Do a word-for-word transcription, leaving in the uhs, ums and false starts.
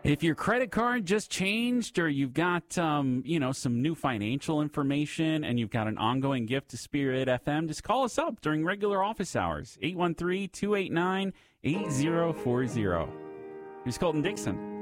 If your credit card just changed or you've got, um, you know, some new financial information and you've got an ongoing gift to Spirit F M, just call us up during regular office hours, eight one three, two eight nine, eight zero four zero. Here's Colton Dixon.